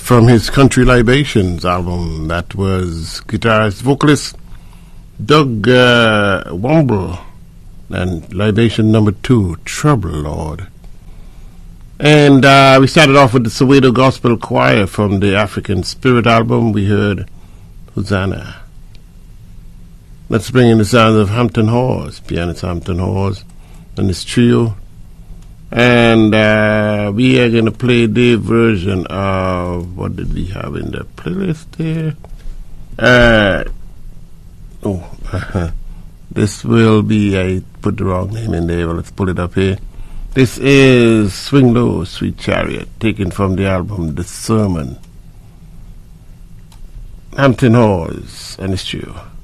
from his Country Libations album. That was guitarist, vocalist Doug Womble, and Libation number 2, Trouble Lord. And we started off with the Soweto Gospel Choir from the African Spirit album. We heard Hosanna. Let's bring in the sounds of Hampton Hawes, pianist Hampton Hawes and his trio. And we are going to play their version of, what did we have in the playlist there? This will be, I put the wrong name in there, but let's pull it up here. This is Swing Low, Sweet Chariot, taken from the album The Sermon. Hampton Hawes and his trio.